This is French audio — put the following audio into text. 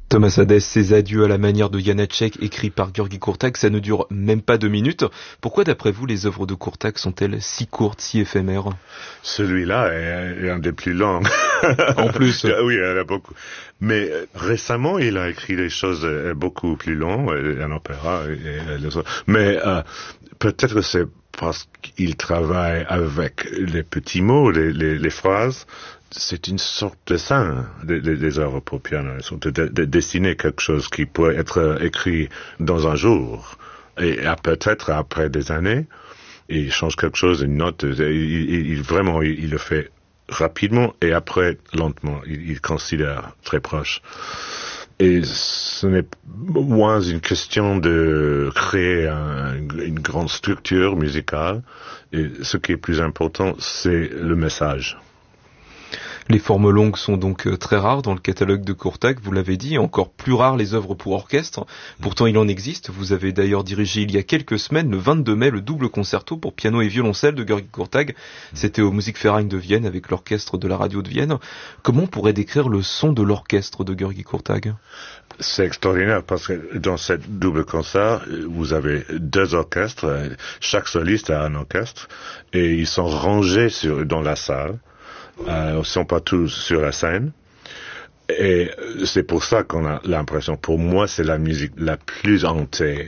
Thomas Hadès, ces adieux à la manière de Janacek, écrits par György Kurtág, ça ne dure même pas 2 minutes. Pourquoi, d'après vous, les œuvres de Kurtág sont-elles si courtes, si éphémères? Celui-là est un des plus longs. En plus. Oui, il y en a beaucoup. Mais récemment, il a écrit des choses beaucoup plus longues, un opéra et les autres. Mais peut-être c'est parce qu'il travaille avec les petits mots, les phrases. C'est une sorte de dessin des œuvres pour piano. Ils sont de dessiner quelque chose qui pourrait être écrit dans un jour. Et peut-être après des années, il change quelque chose, une note. Vraiment, il le fait rapidement et après lentement. Il considère très proche. Et ce n'est moins une question de créer une grande structure musicale. Et ce qui est plus important, c'est le message. Les formes longues sont donc très rares dans le catalogue de Kurtág, vous l'avez dit, et encore plus rares les œuvres pour orchestre. Pourtant, il en existe. Vous avez d'ailleurs dirigé il y a quelques semaines, le 22 mai, le double concerto pour piano et violoncelle de György Kurtág. C'était au Musikverein de Vienne avec l'orchestre de la radio de Vienne. Comment on pourrait décrire le son de l'orchestre de György Kurtág? C'est extraordinaire parce que dans cette double concert, vous avez 2 orchestres, chaque soliste a un orchestre, et ils sont rangés dans la salle. Ils ne sont pas tous sur la scène. Et c'est pour ça qu'on a l'impression, pour moi, c'est la musique la plus hantée